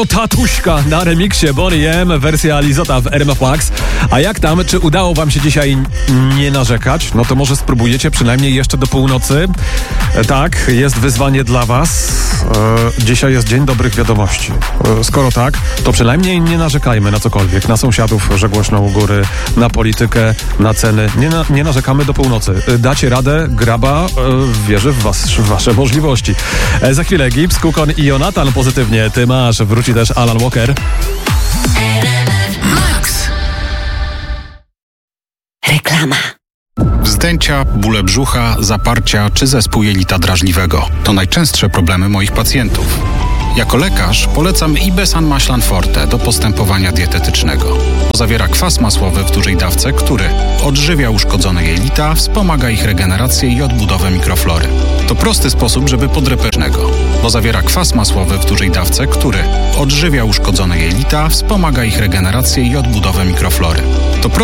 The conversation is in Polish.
Tatuśka na remiksie Boney M, wersja Lizota w RMF Max. A jak tam? Czy udało wam się dzisiaj nie narzekać? No to może spróbujecie przynajmniej jeszcze do północy. Tak, jest wyzwanie dla was. Dzisiaj jest dzień dobrych wiadomości. Skoro tak, to przynajmniej nie narzekajmy na cokolwiek. Na sąsiadów, że głośno u góry, na politykę, na ceny. Nie narzekamy do północy. Dacie radę, graba wierzy w was, w wasze możliwości. Za chwilę Gibbs, Kukon i Jonatan pozytywnie. Ty masz, wróci też Alan Walker. Max. Reklama. Wzdęcia, bóle brzucha, zaparcia czy zespół jelita drażliwego to najczęstsze problemy moich pacjentów. Jako lekarz polecam Ibesan Maślan Forte do postępowania dietetycznego. Zawiera kwas masłowy w dużej dawce, który odżywia uszkodzone jelita, wspomaga ich regenerację i odbudowę mikroflory. To prosty sposób, żeby podrepecznego, bo zawiera kwas masłowy w dużej dawce, który odżywia uszkodzone jelita, wspomaga ich regenerację i odbudowę mikroflory. To